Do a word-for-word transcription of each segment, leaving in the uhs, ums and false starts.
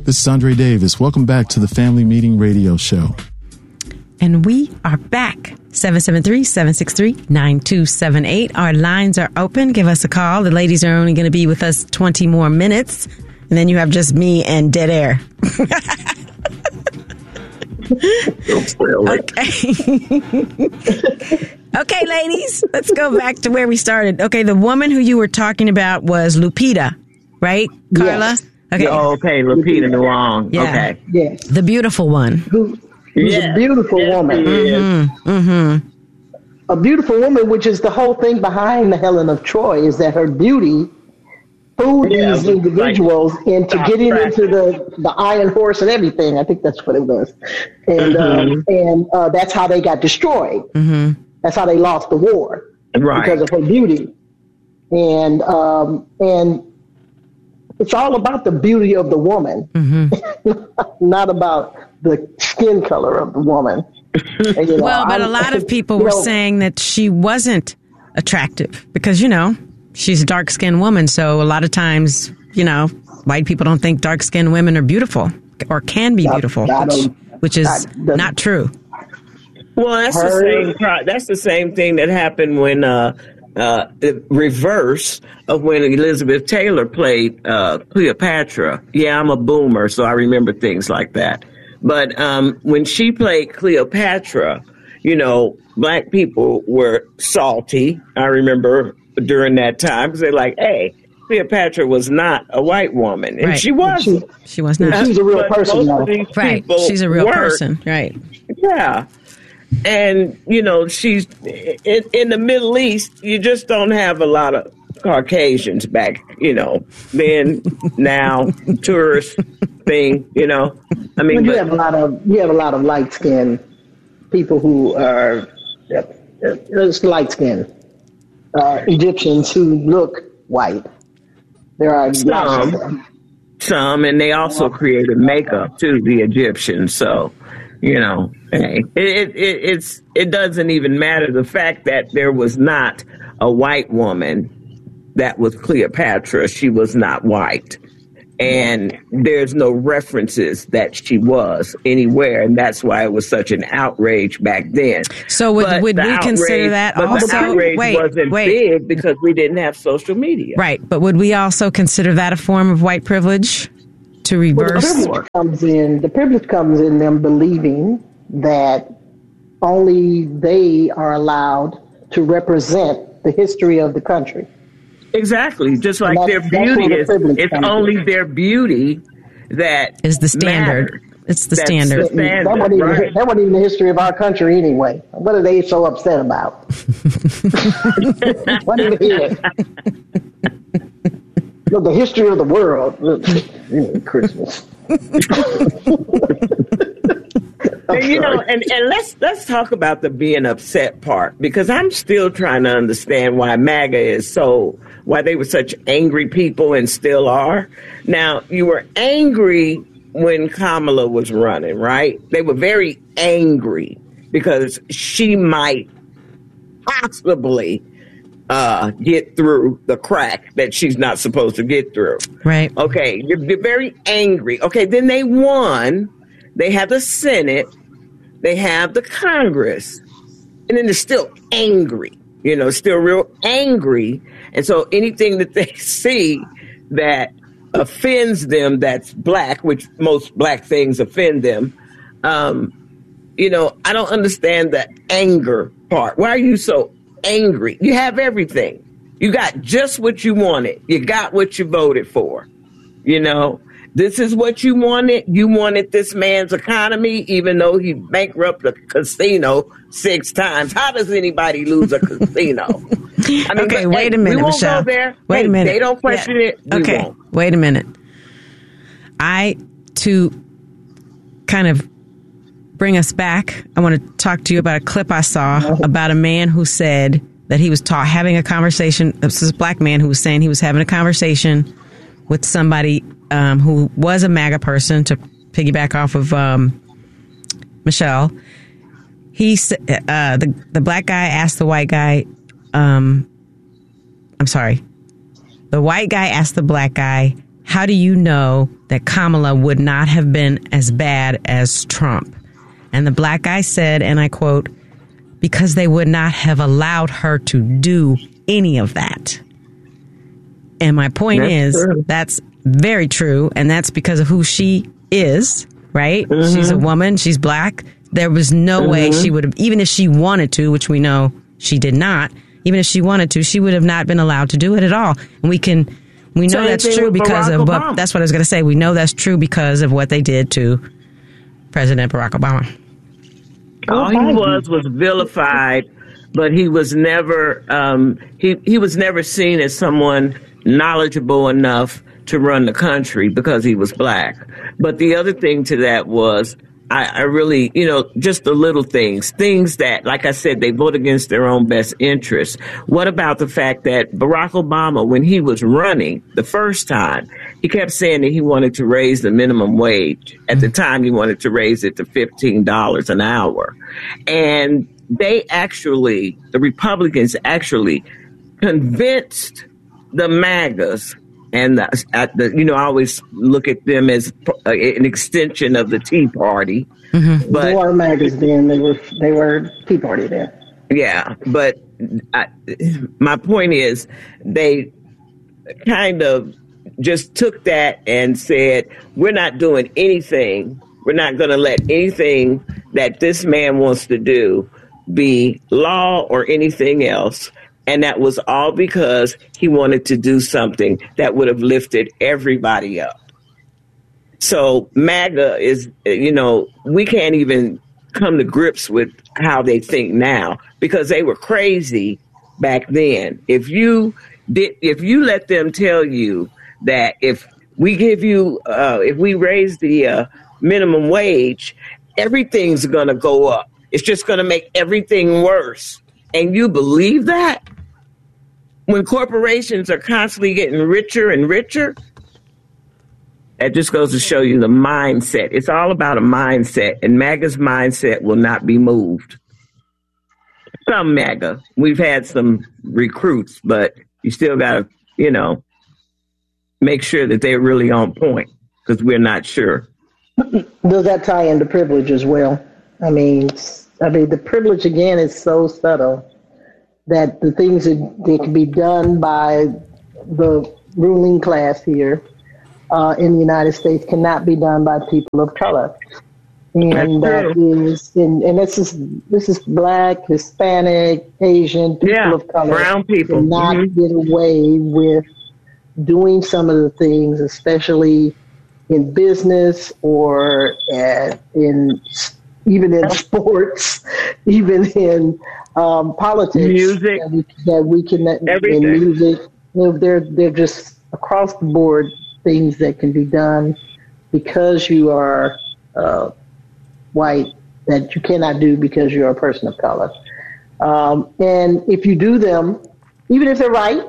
This is Andre Davis. Welcome back to the Family Meeting Radio Show. And we are back. seven seven three, seven six three, nine two seven eight. Our lines are open. Give us a call. The ladies are only going to be with us twenty more minutes. And then you have just me and dead air. Okay. Okay, ladies, let's go back to where we started. Okay, the woman who you were talking about was Lupita, right, Carla? Yes. Okay. Oh, okay, Lupita Nyong'o. Yeah. Okay. Yes. The beautiful one. Who, who's yeah. a beautiful yes, woman. Mm-hmm. Mm-hmm. A beautiful woman, which is the whole thing behind the Helen of Troy, is that her beauty fooled yeah, these individuals like, into getting into the, the Iron Horse and everything. I think that's what it was. And mm-hmm. um, and uh, that's how they got destroyed. Mm-hmm. That's how they lost the war. Right. Because of her beauty. And um, and it's all about the beauty of the woman, mm-hmm. not about the skin color of the woman. And, you know, well, but I'm, a lot of people were know, saying that she wasn't attractive because, you know, she's a dark-skinned woman. So a lot of times, you know, white people don't think dark-skinned women are beautiful or can be beautiful, which, which is not true. Well, that's her, the same. That's the same thing that happened when uh, uh, the reverse of when Elizabeth Taylor played uh, Cleopatra. Yeah, I'm a boomer, so I remember things like that. But um, when she played Cleopatra, you know, black people were salty. I remember during that time because they're like, "Hey, Cleopatra was not a white woman, and right. she wasn't. She, she was not. She's a real but person, though. Right? She's a real weren't. person, right? Yeah." And, you know, she's in, in the Middle East, you just don't have a lot of Caucasians back, you know, then, now, tourist thing, you know. I mean, well, you but, have a lot of you have a lot of light skinned people who are uh, uh, light skinned uh, Egyptians who look white. There are some, some, some, and they also created makeup too, the Egyptians. So. You know, hey, it, it it's it doesn't even matter the fact that there was not a white woman that was Cleopatra. She was not white, and there's no references that she was anywhere, and that's why it was such an outrage back then. So would, would we outrage, consider that but also? The outrage wait, wasn't wait. big because we didn't have social media, right? But would we also consider that a form of white privilege? To reverse well, the privilege comes in. The privilege comes in them believing that only they are allowed to represent the history of the country. Exactly, just like their beauty is. It's only in. Their beauty that is the standard. Matters. It's the That's standard. The standard that, wasn't even, right? that wasn't even the history of our country anyway. What are they so upset about? What even is? Look, the history of the world. Look, Christmas. And, you know, and, and let's let's talk about the being upset part, because I'm still trying to understand why MAGA is so, why they were such angry people and still are. Now, you were angry when Kamala was running, right? They were very angry because she might possibly Uh, get through the crack that she's not supposed to get through. Right. Okay. You're, you're very angry. Okay. Then they won. They have the Senate. They have the Congress. And then they're still angry. You know, still real angry. And so anything that they see that offends them that's black, which most black things offend them, um, you know, I don't understand the anger part. Why are you so angry? You have everything. You got just what you wanted. You got what you voted for. You know, this is what you wanted. You wanted this man's economy, even though he bankrupted a casino six times. How does anybody lose a casino? I mean, okay, but, wait hey, a minute, we won't Michelle. Go there. Wait hey, a minute. They don't question yeah. it. We okay, won't. Wait a minute. I, to kind of bring us back, I want to talk to you about a clip I saw about a man who said that he was ta- having a conversation. This is a black man who was saying he was having a conversation with somebody um, who was a MAGA person, to piggyback off of um, Michelle. He uh, the the black guy asked the white guy, um, I'm sorry, the white guy asked the black guy, how do you know that Kamala would not have been as bad as Trump? And the black guy said, and I quote, because they would not have allowed her to do any of that. And my point that's is, true. That's very true. And that's because of who she is, right? Mm-hmm. She's a woman. She's black. There was no mm-hmm. way she would have, even if she wanted to, which we know she did not, even if she wanted to, she would have not been allowed to do it at all. And we can, we know Same that's true because Barack of Obama. what, that's what I was going to say. We know that's true because of what they did to President Barack Obama. All he was was vilified, but he was never um, he he was never seen as someone knowledgeable enough to run the country because he was black. But the other thing to that was I, I really, you know, just the little things, things that, like I said, they vote against their own best interests. What about the fact that Barack Obama, when he was running the first time, he kept saying that he wanted to raise the minimum wage. At the time, he wanted to raise it to fifteen dollars an hour. And they actually, the Republicans actually convinced the MAGAs, and the, at the, you know, I always look at them as an extension of the Tea Party. Mm-hmm. But they were MAGAs then; they were they were Tea Party then. Yeah, but I, my point is, they kind of just took that and said, "We're not doing anything. We're not going to let anything that this man wants to do be law or anything else." And that was all because he wanted to do something that would have lifted everybody up. So MAGA is, you know, we can't even come to grips with how they think now because they were crazy back then. If you did, if you let them tell you that if we give you, uh, if we raise the uh, minimum wage, everything's going to go up. It's just going to make everything worse. And you believe that? When corporations are constantly getting richer and richer, that just goes to show you the mindset. It's all about a mindset, and MAGA's mindset will not be moved. Some MAGA. We've had some recruits, but you still got to, you know, make sure that they're really on point because we're not sure. Does that tie into privilege as well? I mean, I mean, the privilege, again, is so subtle that the things that, that can be done by the ruling class here uh, in the United States cannot be done by people of color. And that is, and, and this is this is black, Hispanic, Asian, people yeah, of color. Brown people cannot mm-hmm. get away with doing some of the things, especially in business or at, in even in sports, even in um, politics, music, that we, that we can, everything. In music, you know, they're they're just across the board things that can be done because you are uh, white that you cannot do because you're a person of color. Um, and if you do them, even if they're right,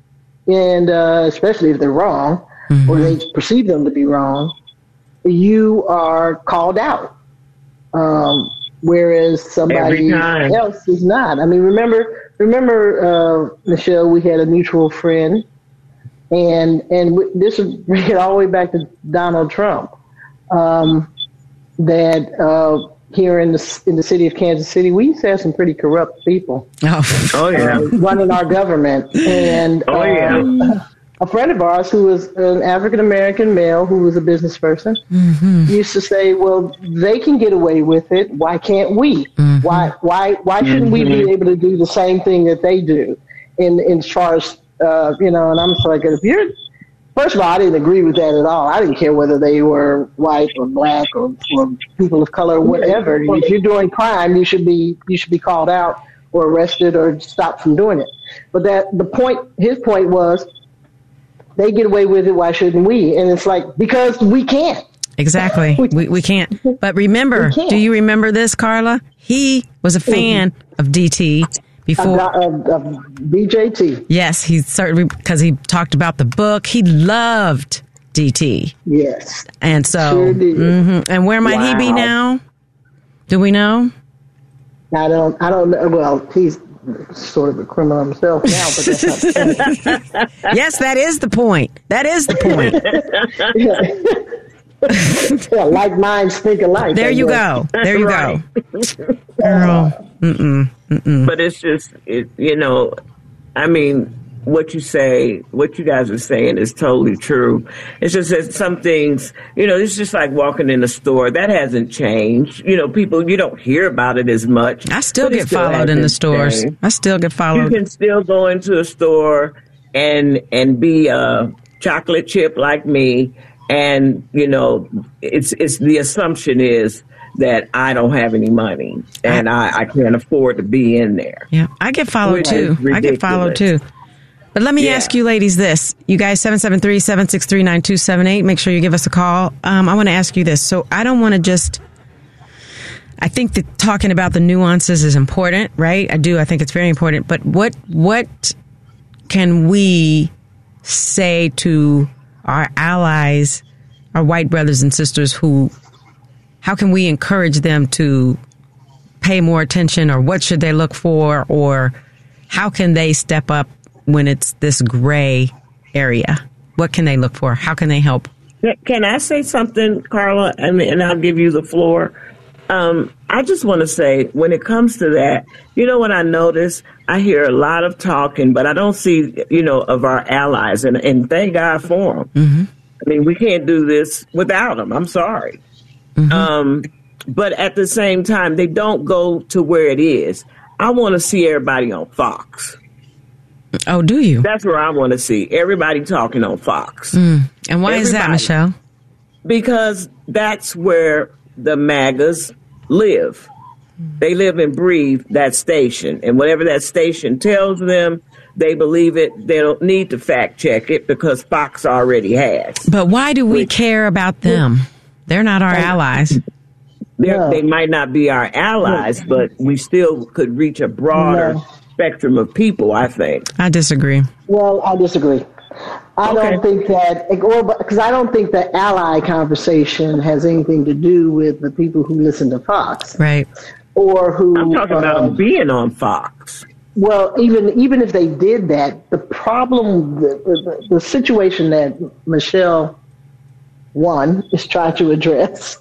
and uh, especially if they're wrong, mm-hmm. or they perceive them to be wrong, you are called out. Um, whereas somebody else is not. I mean, remember, remember, uh, Michelle, we had a mutual friend, and and w- this would bring it all the way back to Donald Trump. Um, that uh, here in the in the city of Kansas City, we used to have some pretty corrupt people. Oh, oh yeah, uh, running our government, and oh yeah. Um, a friend of ours who was an African-American male who was a business person mm-hmm. used to say, well, they can get away with it. Why can't we? Mm-hmm. Why why why shouldn't mm-hmm. we be able to do the same thing that they do in, in as far as, uh, you know, and I'm just like, if you're, first of all, I didn't agree with that at all. I didn't care whether they were white or black or, or people of color or whatever. If you're doing crime, you should be you should be called out or arrested or stopped from doing it. But that the point, his point was, they get away with it, why shouldn't we? And it's like, because we can't. Exactly. we, we, we can't. But remember, do you remember this, Carla? He was a fan mm-hmm. of D T before. Of, of, of B J T. Yes, he certainly, because he talked about the book. He loved D T. Yes. And so, sure mm-hmm. and where might wow. he be now? Do we know? I don't, I don't know. Well, he's, sort of a criminal himself now, but that's not the point. Yes, that is the point. That is the point. yeah. yeah, like minds think alike. There you go. There you Right. go. Girl. Mm-mm. Mm-mm. But it's just, it, you know, I mean, what you say, what you guys are saying is totally true. It's just that some things, you know, it's just like walking in a store. That hasn't changed. You know, people, you don't hear about it as much. I still but it get followed in the hasn't stores. changed. I still get You followed. can still go into a store and and be a chocolate chip like me, and you know, it's it's the assumption is that I don't have any money and I, I can't afford to be in there. Yeah, I get followed Which too. is I get followed too. ridiculous. But let me Yeah. ask you ladies this. You guys, seven seven three, seven six three, nine two seven eight. Make sure you give us a call. Um, I want to ask you this. So I don't want to just... I think that talking about the nuances is important, right? I do. I think it's very important. But what what can we say to our allies, our white brothers and sisters who... How can we encourage them to pay more attention, or what should they look for, or how can they step up when it's this gray area? What can they look for? How can they help? Can I say something, Carla? And, and I'll give you the floor. Um, I just want to say, when it comes to that, you know what I notice? I hear a lot of talking, but I don't see, you know, of our allies, and, and thank God for them. Mm-hmm. I mean, we can't do this without them. I'm sorry. Mm-hmm. Um, but at the same time, they don't go to where it is. I want to see everybody on Fox. Oh, do you? That's where I want to see everybody talking on Fox. Mm. And why is that, Everybody. Michelle? Because that's where the MAGAs live. They live and breathe that station. And whatever that station tells them, they believe it. They don't need to fact check it because Fox already has. But why do we care about them? They're not our allies. They're, No. They might not be our allies, but we still could reach a broader No. spectrum of people, I think. I disagree. Well, I disagree. I Okay. don't think that, or because I don't think the ally conversation has anything to do with the people who listen to Fox Right. or who. I'm talking um, about being on Fox. Well, even even if they did that, the problem, the, the, the situation that Michelle, one, is trying to address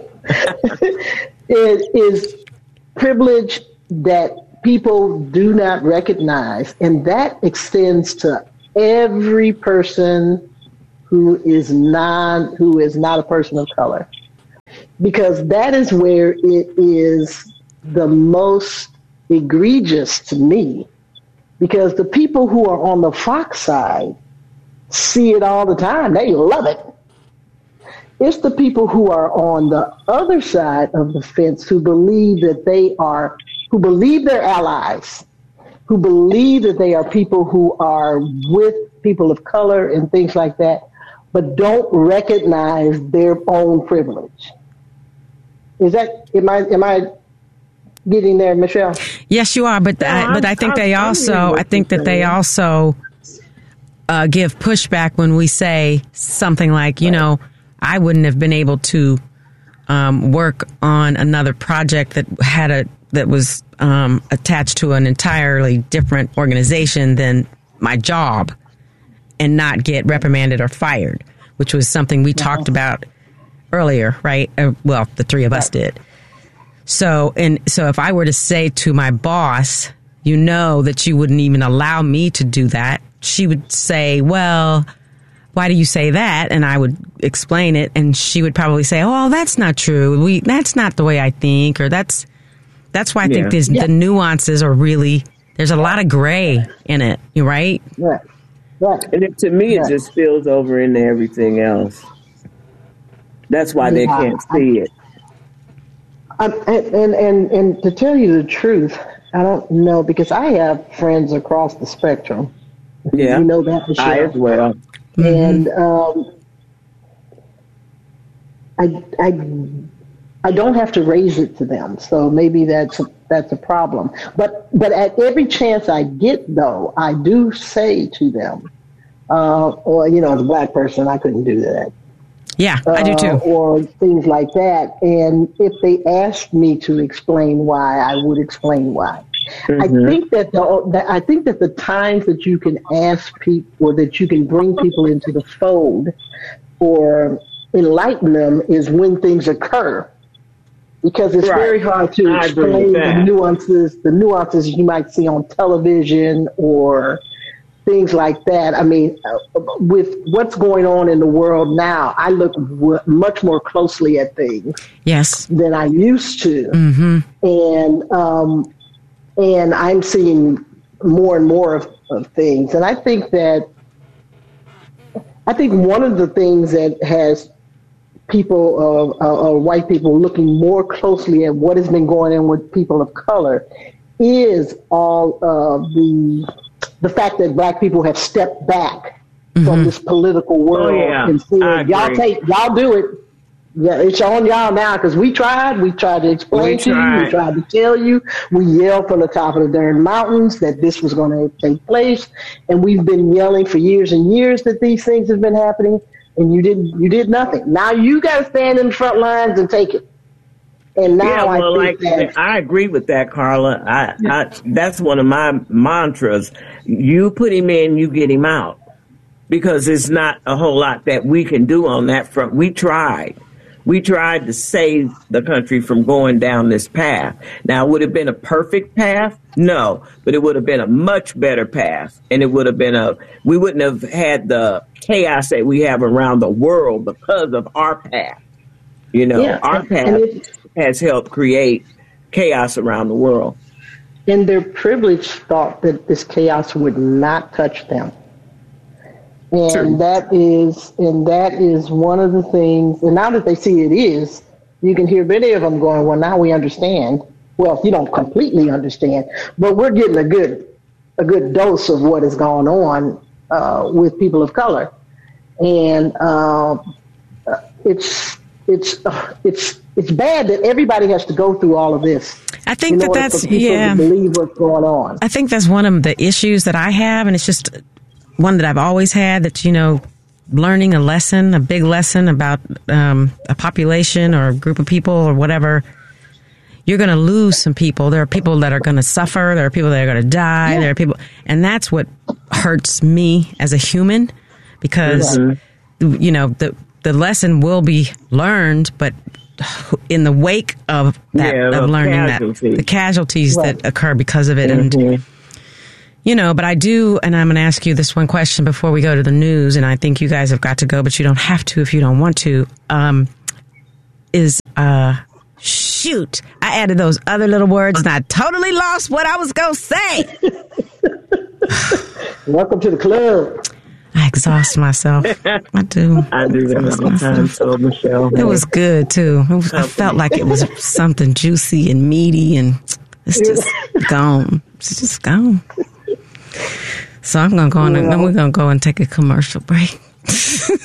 is, is privilege that people do not recognize, and that extends to every person who is non who is not a person of color, because that is where it is the most egregious to me, because the people who are on the Fox side see it all the time. They love it. It's the people who are on the other side of the fence who believe that they are, who believe they're allies, who believe that they are people who are with people of color and things like that, but don't recognize their own privilege. Is that, am I, am I getting there, Michelle? Yes, you are. But No, I, but I I'm- think they I'm- I'm also, hearing what I think you're that they saying. also uh, give pushback when we say something like, you know, I wouldn't have been able to um, work on another project that had a that was um, attached to an entirely different organization than my job, and not get reprimanded or fired, which was something we talked about earlier, right? Uh, well, the three of us did. So, and so if I were to say to my boss, you know that you wouldn't even allow me to do that, she would say, well, why do you say that? And I would explain it, and she would probably say, oh, that's not true. We, that's not the way I think, or that's, that's why I Yeah. think this, Yeah. the nuances are really, there's a lot of gray in it. You right? Right. Right. And it, to me, Yeah. it just spills over into everything else. That's why they Yeah, can't see it. Um, and, and, and, and to tell you the truth, I don't know, because I have friends across the spectrum. Yeah, You know that, Michelle. I as well. And um, I, I, I don't have to raise it to them, so maybe that's a, that's a problem. But but at every chance I get, though, I do say to them, uh, or you know, as a black person, I couldn't do that. Yeah, I do uh, too. or things like that. And if they asked me to explain why, I would explain why. Mm-hmm. I think that the that I think that the times that you can ask people, or that you can bring people into the fold, or enlighten them, is when things occur, because it's right. very hard to I explain the nuances, the nuances you might see on television or things like that. I mean, uh, with what's going on in the world now, I look w- much more closely at things, yes, than I used to, mm-hmm. and um, and I'm seeing more and more of, of things. And I think that I think one of the things that has people, uh, uh, uh, white people, looking more closely at what has been going on with people of color is all of the the fact that black people have stepped back mm-hmm. from this political world oh, yeah. and said, y'all take, y'all do it. Yeah, it's on y'all now, because we tried. We tried to explain we to tried. you. We tried to tell you. We yelled from the top of the darn mountains that this was going to take place, and we've been yelling for years and years that these things have been happening, and you did you did nothing. Now you got to stand in the front lines and take it. And now yeah, well, I think like that, I agree with that, Carla. I, I that's one of my mantras. You put him in, you get him out, because there's not a whole lot that we can do on that front. We tried. We tried to save the country from going down this path. Now, would it have been a perfect path? No, but it would have been a much better path. And it would have been a, we wouldn't have had the chaos that we have around the world because of our path. You know, yeah, our and, path and it, has helped create chaos around the world. And their privilege thought that this chaos would not touch them. And True. that is, and that is one of the things. And now that they see it is, you can hear many of them going, "Well, now we understand." Well, you don't completely understand, but we're getting a good, a good dose of what is going on uh, with people of color, and uh, it's it's uh, it's it's bad that everybody has to go through all of this. I think that that's yeah. To believe what's going on. I think that's one of the issues that I have, and it's just one that I've always had, that, you know, learning a lesson, a big lesson about um, a population or a group of people or whatever, you're going to lose some people. There are people that are going to suffer. There are people that are going to die. Yeah. There are people. And that's what hurts me as a human, because, mm-hmm. you know, the, the lesson will be learned, but in the wake of that, yeah, of learning casualty. that, the casualties right. that occur because of it. Mm-hmm. And, you know, but I do, and I'm going to ask you this one question before we go to the news, and I think you guys have got to go, but you don't have to if you don't want to, um, is, uh, shoot, I added those other little words and I totally lost what I was going to say. Welcome to the club. I exhaust myself. I do. I do that all the time, so Michelle. It was good, too. It was, I felt like it was something juicy and meaty, and it's just gone. It's just gone. So I'm going to go on, and then we're going to go and take a commercial break.